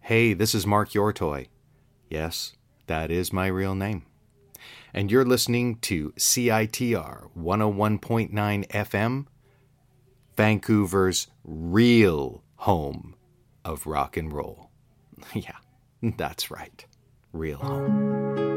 Hey, this is Mark Yortoy. Yes, that is my real name. And you're listening to CITR 101.9 FM, Vancouver's real home of rock and roll. Yeah, that's right. Real home.